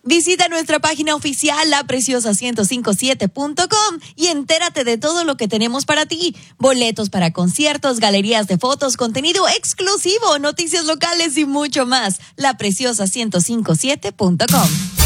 Visita nuestra página oficial lapreciosa1057.com y entérate de todo lo que tenemos para ti. Boletos para conciertos, galerías de fotos, contenido exclusivo, noticias locales y mucho más. lapreciosa1057.com.